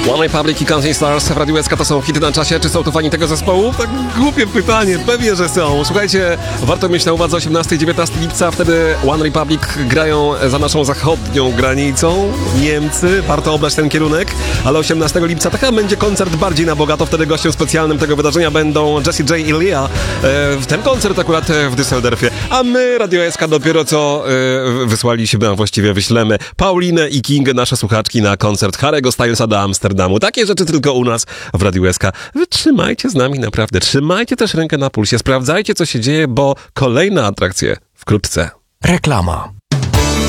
One Republic i Counting Stars w Radiu SK to są hity na czasie. Czy są to fani tego zespołu? Tak głupie pytanie, pewnie, że są. Słuchajcie, warto mieć na uwadze 18 i 19 lipca, wtedy One Republic grają za naszą zachodnią granicą. Niemcy, warto oblać ten kierunek, ale 18 lipca taka będzie koncert bardziej na bogato. Wtedy gościem specjalnym tego wydarzenia będą Jessie J i Lia. Ten koncert akurat w Düsseldorfie. A my, Radio SK, dopiero co wysłaliśmy, a właściwie wyślemy Paulinę i Kingę, nasze słuchaczki, na koncert Harry'ego Stylesa do Amsterdamu. Takie rzeczy tylko u nas w Radiu SK. Wytrzymajcie z nami naprawdę. Trzymajcie też rękę na pulsie. Sprawdzajcie, co się dzieje, bo kolejne atrakcje wkrótce. Reklama.